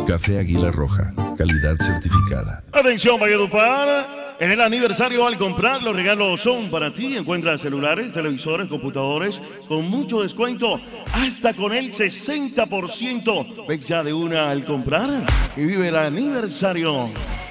Café Águila Roja, calidad certificada. Atención, Valledupar. En el aniversario, al comprar, los regalos son para ti. Encuentra celulares, televisores, computadores con mucho descuento, hasta con el 60%. Ves ya de una al comprar y vive el aniversario.